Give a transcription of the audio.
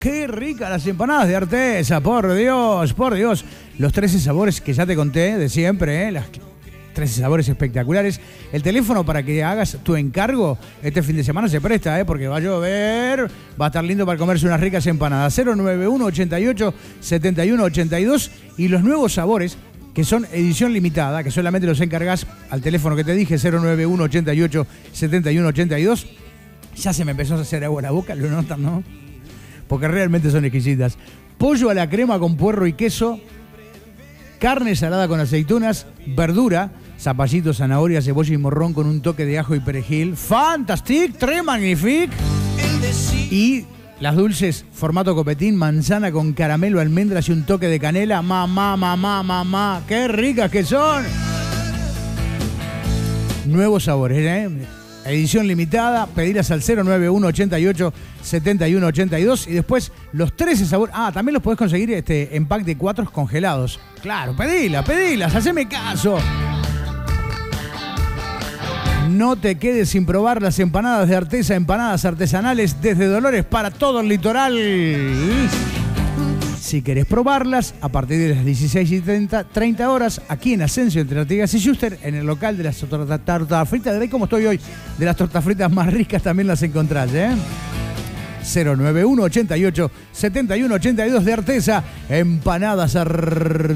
Qué ricas las empanadas de Arteza, por Dios, por Dios. Los 13 sabores que ya te conté de siempre, las 13 sabores espectaculares. El teléfono para que hagas tu encargo este fin de semana se presta, porque va a llover, va a estar lindo para comerse unas ricas empanadas. 091 88 71 82 y los nuevos sabores que son edición limitada, que solamente los encargas al teléfono que te dije, 091 88 71 82. Ya se me empezó a hacer agua en la boca, ¿lo notan, no? Porque realmente son exquisitas. Pollo a la crema con puerro y queso, carne salada con aceitunas, verdura, zapallito, zanahoria, cebolla y morrón con un toque de ajo y perejil. ¡Fantastic! ¡Très magnifique! Y las dulces, formato copetín, manzana con caramelo, almendras y un toque de canela. ¡Mamá! ¡Qué ricas que son! Nuevos sabores, Edición limitada, pedirlas al 091 88 71 82 y después los 13 sabores. También los podés conseguir en pack de 4 congelados. Claro, pedilas, haceme caso. No te quedes sin probar las empanadas de Arteza, empanadas artesanales desde Dolores para todo el litoral. Si querés probarlas, a partir de las 16:30 horas, aquí en Asensio, entre Artigas y Schuster, en el local de las tortas fritas, de ahí como estoy hoy, de las tortas fritas más ricas también las encontrás, 091 88 71 82 de Arteza, empanadas